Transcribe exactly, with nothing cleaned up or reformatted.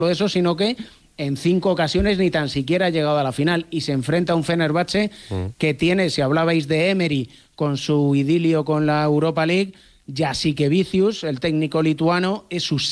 eso, sino que en cinco ocasiones ni tan siquiera ha llegado a la final y se enfrenta a un Fenerbahce mm. que tiene, si hablabais de Emery con su idilio con la Europa League, Jasikevičius, el técnico lituano, es su